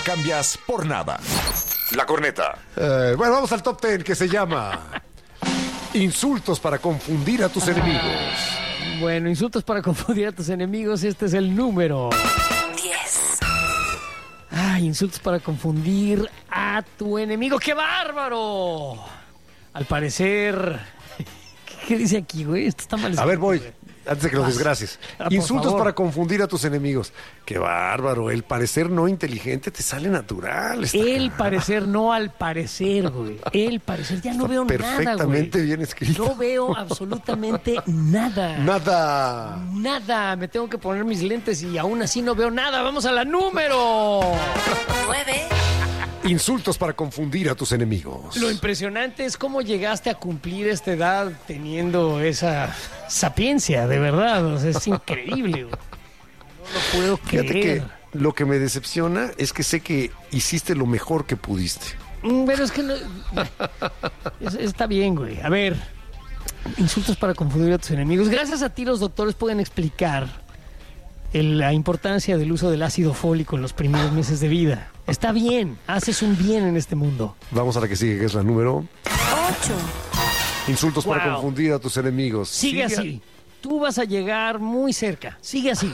cambias por nada. La Corneta. Bueno, vamos al top 10 que se llama Insultos para confundir a tus enemigos. Bueno, insultos para confundir a tus enemigos. Este es el número 10. Ay, insultos para confundir a tu enemigo. ¡Qué bárbaro! Al parecer... ¿Qué dice aquí, güey? Esto está mal escrito. A ver, voy. Güey. Antes de que lo desgracies. Por Insultos favor. para confundir a tus enemigos. Qué bárbaro. El parecer no inteligente te sale natural. El parecer, no al parecer, güey. El parecer. Ya no veo nada, güey. Perfectamente bien escrito. No veo absolutamente nada. Nada. Nada. Me tengo que poner mis lentes y aún así no veo nada. Vamos a la número 9. Insultos para confundir a tus enemigos. Lo impresionante es cómo llegaste a cumplir esta edad teniendo esa sapiencia, de verdad. O sea, es increíble, güey. No lo puedo Fíjate creer. que lo que me decepciona es que sé que hiciste lo mejor que pudiste. Pero es que no... Está bien, güey. A ver, insultos para confundir a tus enemigos. Gracias a ti los doctores pueden explicar la importancia del uso del ácido fólico en los primeros meses de vida. Está bien, haces un bien en este mundo. Vamos a la que sigue, que es la número 8. Insultos para Wow. confundir a tus enemigos. Sigue así. Tú vas a llegar muy cerca. Sigue así.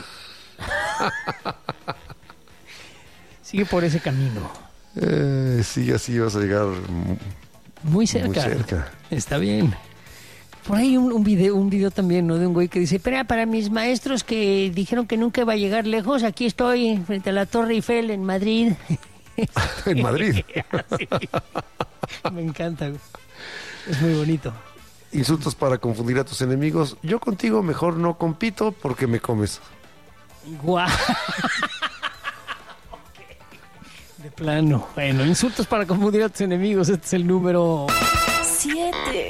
Sigue por ese camino. Sigue así, vas a llegar Muy cerca. muy cerca. Está bien. Por ahí un video también, ¿no? De un güey que dice, "Pero para mis maestros que dijeron que nunca iba a llegar lejos, aquí estoy frente a la Torre Eiffel en Madrid." En Madrid. Sí. Me encanta, güey. Es muy bonito. Insultos para confundir a tus enemigos. Yo contigo mejor no compito porque me comes. Guau. De plano. Bueno, insultos para confundir a tus enemigos. Este es el número... 7.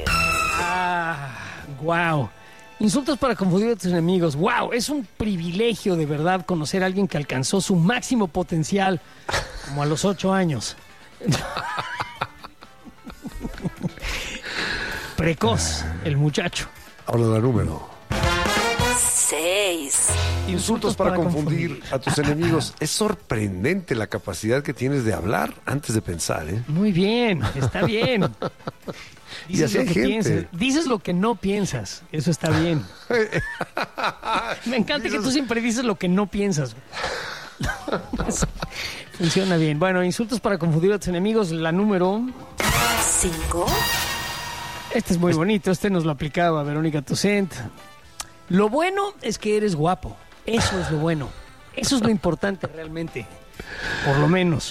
Wow. Insultos para confundir a tus enemigos. Wow, es un privilegio de verdad conocer a alguien que alcanzó su máximo potencial como a los 8 años. Precoz, el muchacho. Ahora la número. 6. Insultos para confundir a tus enemigos. Es sorprendente la capacidad que tienes de hablar antes de pensar, ¿eh? Muy bien, está bien. Y así hay gente. piensas. Dices lo que no piensas. Eso está bien. Me encanta que tú siempre dices lo que no piensas. Funciona bien. Bueno, insultos para confundir a tus enemigos. La número... 5. Este es muy bonito. Este nos lo aplicaba Verónica Toussaint. Lo bueno es que eres guapo. Eso es lo bueno. Eso es lo importante realmente. Por lo menos.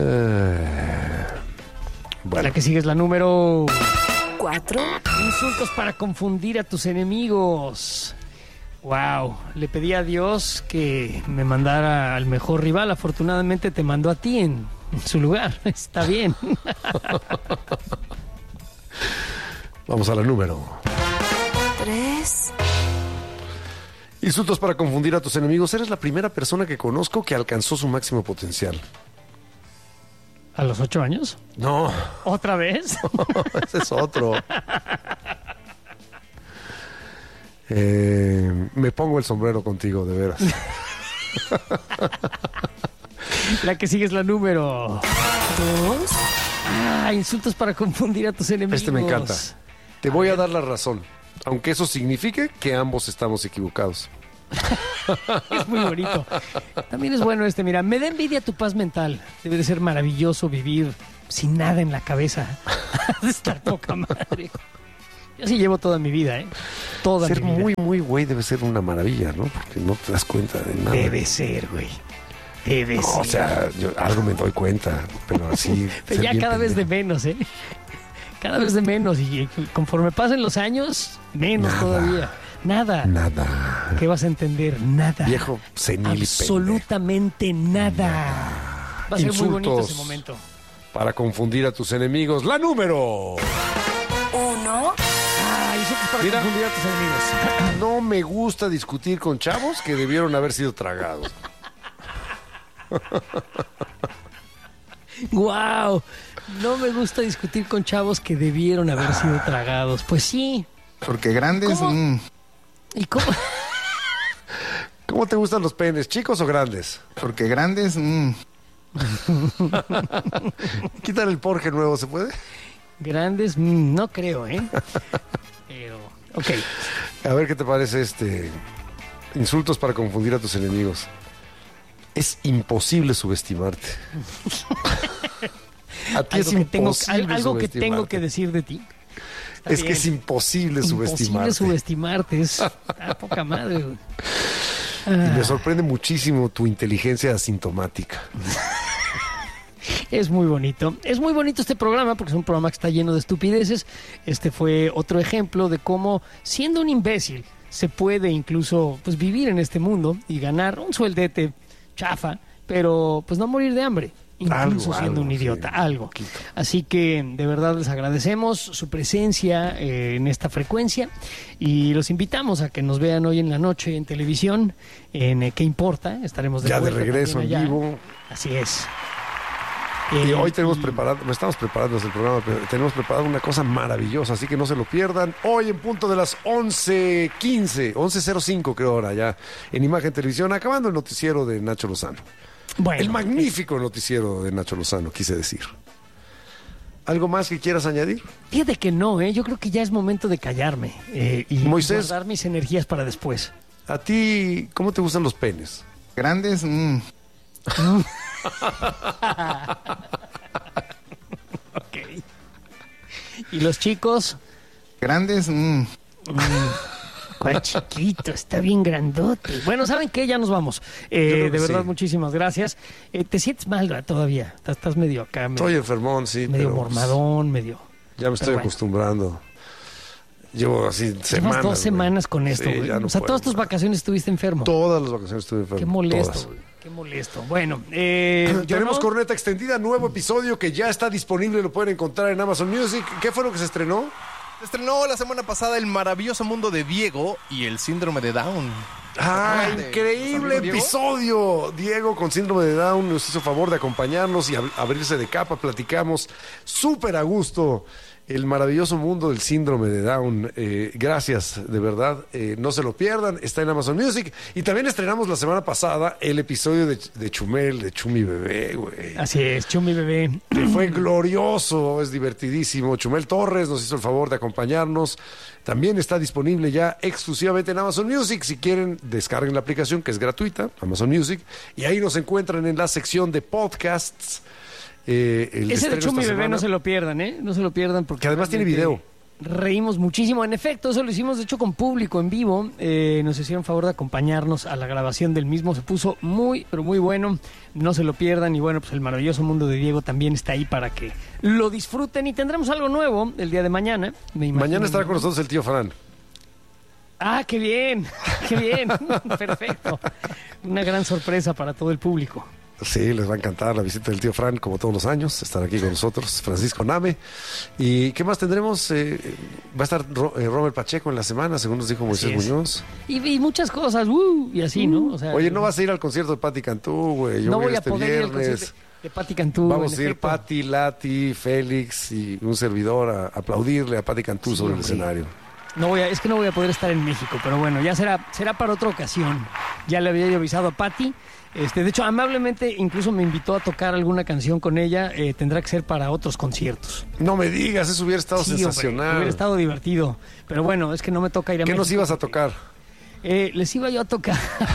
Bueno, La que sigue es la número... 4. Insultos para confundir a tus enemigos. Wow, le pedí a Dios que me mandara al mejor rival. Afortunadamente te mandó a ti en su lugar. Está bien. vamos a la número. 3. Insultos para confundir a tus enemigos. Eres la primera persona que conozco que alcanzó su máximo potencial. ¿A los 8 años? No, ¿Otra vez? ese es otro. Me pongo el sombrero contigo, de veras. La que sigue es la número... 2. Insultos para confundir a tus enemigos. Este me encanta. Te voy a dar la razón, aunque eso signifique que ambos estamos equivocados. Es muy bonito. También es bueno este, mira, me da envidia tu paz mental. Debe de ser maravilloso vivir sin nada en la cabeza. De estar poca madre. Yo sí llevo toda mi vida, ¿eh? Toda Ser mi vida. muy, muy güey debe ser una maravilla, ¿no? Porque no te das cuenta de nada. Debe ser, güey. Debe No, ser. o sea, yo algo me doy cuenta, pero así... Pero ser ya bien cada vez de pendejo. menos, ¿eh? Cada vez de menos. Y conforme pasen los años, menos Nada. todavía. Nada. Nada. ¿Qué vas a entender? Nada. Viejo senil y absolutamente nada. Va a ser muy bonito Insultos. ese momento. Para confundir a tus enemigos. La número. 1. Insultos para Mira. confundir a tus enemigos. No me gusta discutir con chavos que debieron haber sido tragados. ¡Guau! No me gusta discutir con chavos que debieron haber sido tragados. Pues sí. Porque grandes... ¿Cómo? ¿Y cómo? ¿Cómo te gustan los penes, chicos o grandes? porque grandes... Quítale el Porsche nuevo, ¿se puede? Grandes, no creo, ¿eh? Pero, ok. A ver qué te parece insultos para confundir a tus enemigos. Es imposible subestimarte. A ti es imposible algo que tengo subestimarte. que decir de ti. Está Es bien. que es imposible subestimarte. Imposible subestimarte, es poca madre, güey. Y me sorprende muchísimo tu inteligencia asintomática. Es muy bonito. Es muy bonito este programa porque es un programa que está lleno de estupideces. Este fue otro ejemplo de cómo, siendo un imbécil, se puede incluso pues vivir en este mundo y ganar un sueldete chafa, pero pues no morir de hambre. Incluso siendo un idiota, sí, algo. Poquito. Así que de verdad les agradecemos su presencia en esta frecuencia y los invitamos a que nos vean hoy en la noche en televisión, en ¿Qué importa? Estaremos Ya de vuelta regreso en también allá. vivo. Así es. Y hoy tenemos preparado, no estamos preparando el programa, pero tenemos preparado una cosa maravillosa, así que no se lo pierdan. Hoy en punto de las 11:15, 11:05 creo ahora ya, en Imagen Televisión, acabando el noticiero de Nacho Lozano. Bueno, El magnífico noticiero de Nacho Lozano, quise decir. ¿Algo más que quieras añadir? fíjate que no, yo creo que ya es momento de callarme y Moisés. guardar mis energías para después. ¿A ti cómo te gustan los penes? Grandes, Ok. ¿Y los chicos? grandes, ¿Cuál chiquito? Está bien grandote. Bueno, ¿saben qué? Ya nos vamos. creo De que verdad, sí. muchísimas gracias. ¿Te sientes mal ¿verdad? Todavía? Estás medio acá, Estoy enfermón, sí, medio pero mormadón, medio... ya me estoy pero bueno. acostumbrando. Llevo así Llevas semanas. 2 semanas con esto. Sí, güey. ya no o sea, puedo todas tus más. vacaciones estuviste enfermo. Todas las vacaciones estuve enfermo. Qué molesto, todas. güey. Qué molesto. Bueno, Tenemos corneta extendida, nuevo episodio que ya está disponible, lo pueden encontrar en Amazon Music. ¿Qué fue lo que se estrenó? Se estrenó la semana pasada El maravilloso mundo de Diego y el síndrome de Down. ¡Ah, ¿De increíble nuestro amigo Diego? episodio! Diego con síndrome de Down nos hizo favor de acompañarnos y abrirse de capa, platicamos súper a gusto el maravilloso mundo del síndrome de Down. Gracias, de verdad. No se lo pierdan, está en Amazon Music. Y también estrenamos la semana pasada el episodio de Chumel, de Chumi Bebé, güey. Así es, Chumi Bebé. Que fue glorioso, es divertidísimo. Chumel Torres nos hizo el favor de acompañarnos. También está disponible ya exclusivamente en Amazon Music. Si quieren, descarguen la aplicación que es gratuita, Amazon Music. Y ahí nos encuentran en la sección de podcasts. El Ese de estreno Chumi esta Bebé semana, no se lo pierdan, ¿eh? No se lo pierdan porque... que además tiene video. Reímos muchísimo. En efecto, eso lo hicimos de hecho con público en vivo. Nos hicieron favor de acompañarnos a la grabación del mismo. Se puso muy, pero muy bueno. No se lo pierdan. Y bueno, pues el maravilloso mundo de Diego también está ahí para que lo disfruten. Y tendremos algo nuevo el día de mañana. Me imagino. Mañana estará con nosotros el tío Fran. Ah, qué bien, qué bien. Perfecto. Una gran sorpresa para todo el público. Sí, les va a encantar la visita del tío Fran, como todos los años. Estar aquí con nosotros, Francisco Name. ¿Y qué más tendremos? Va a estar Robert Pacheco en la semana, según nos dijo Moisés Así es. Muñoz. Y muchas cosas, y así, ¿no? O sea, Oye, no vas a ir al concierto de Patti Cantú, güey. Yo no voy voy a este poder ir al viernes. concierto de Patti Cantú. Vamos en a ir efecto. Patti, Lati, Félix y un servidor a aplaudirle a Patti Cantú Sí, sobre el hombre. escenario. Es que no voy a poder estar en México, pero bueno, ya será para otra ocasión. Ya le había yo avisado a Patti. De hecho, amablemente incluso me invitó a tocar alguna canción con ella. Tendrá que ser para otros conciertos. No me digas, eso hubiera estado Sí, hombre, sensacional. hubiera estado divertido. Pero bueno, es que no me toca ir a ¿Qué México. nos ibas a tocar? Les iba yo a tocar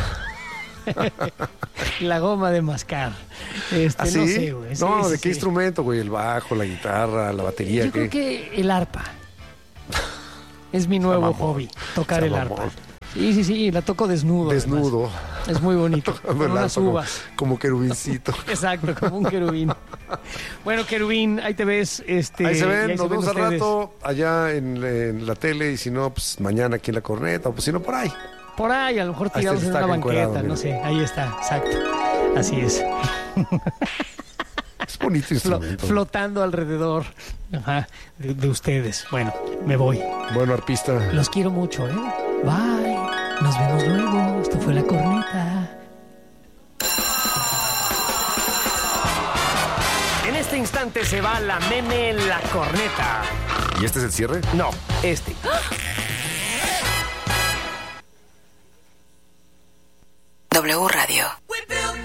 la goma de mascar. ¿Ah, No sí? sé, güey. Sí, No, sí, ¿de qué sí. instrumento, güey? ¿El bajo, la guitarra, la batería? Yo creo que el arpa. Es mi nuevo mamón. hobby, tocar Sea el arpa. mamón. Sí, la toco desnudo. Desnudo. además. Es muy bonito. Con El unas arpa como- uvas. Como querubincito. Exacto, como un querubín. Bueno, querubín, ahí te ves. Ahí se ven, y nos vemos al ustedes. rato allá en la tele y si no, pues mañana aquí en la corneta o pues si no por ahí. Por ahí, a lo mejor Ahí está tirados el en una estaca banqueta, encuerado, no mira. sé. Ahí está, exacto. Así es. Es bonito instrumento. Flotando alrededor de ustedes. Bueno, me voy. Bueno, arpista. Los quiero mucho, ¿eh? Bye. Nos vemos luego. Esto fue La Corneta. En este instante se va la meme La Corneta. ¿Y este es el cierre? No, este. W Radio.